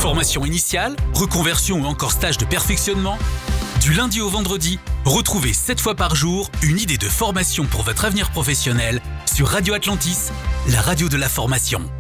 Formation initiale, reconversion ou encore stage de perfectionnement. Du lundi au vendredi, retrouvez 7 fois par jour une idée de formation pour votre avenir professionnel sur Radio Atlantis, la radio de la formation.